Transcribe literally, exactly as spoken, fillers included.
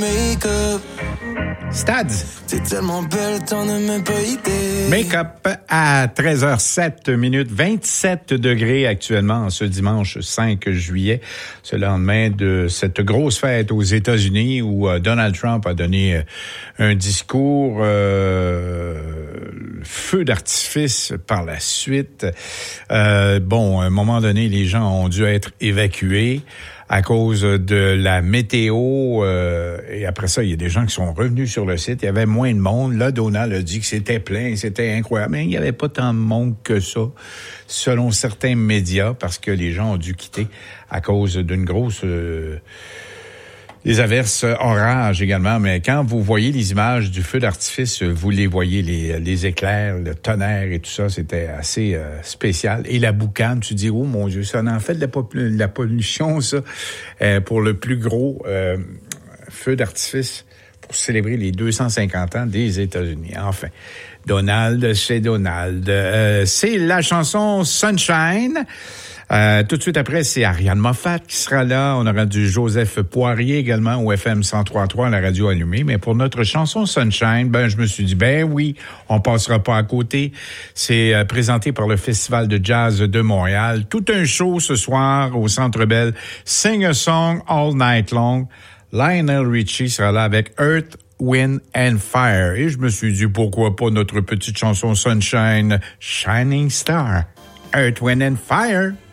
make-up. Stade. T'es tellement belle, t'en as même pas idée. Make-up à treize heures sept minutes, vingt-sept degrés actuellement ce dimanche cinq juillet. C'est le lendemain de cette grosse fête aux États-Unis où euh, Donald Trump a donné euh, un discours euh, feu d'artifice par la suite. Euh, bon, à un moment donné, les gens ont dû être évacués à cause de la météo. Euh, et après ça, il y a des gens qui sont revenus sur le site. Il y avait moins de monde. Là, Donald a dit que c'était plein, c'était incroyable. Mais il n'y avait pas tant de monde que ça, selon certains médias, parce que les gens ont dû quitter à cause d'une grosse... Euh, des averses, orages également. Mais quand vous voyez les images du feu d'artifice, vous les voyez, les, les éclairs, le tonnerre et tout ça, c'était assez euh, spécial. Et la boucane, tu dis, oh mon Dieu, ça en fait de la, pop- de la pollution, ça, euh, pour le plus gros euh, feu d'artifice pour célébrer les deux cent cinquante ans des États-Unis. Enfin, Donald, c'est Donald. Euh, c'est la chanson Sunshine. Euh, tout de suite après, c'est Ariane Moffat qui sera là. On aura du Joseph Poirier également au F M cent trois point trois, la radio allumée. Mais pour notre chanson Sunshine, ben je me suis dit, ben oui, on passera pas à côté. C'est euh, présenté par le Festival de jazz de Montréal. Tout un show ce soir au Centre Bell. Sing a song all night long. Lionel Richie sera là avec Earth, Wind and Fire. Et je me suis dit, pourquoi pas notre petite chanson Sunshine, Shining Star. Earth, Wind and Fire.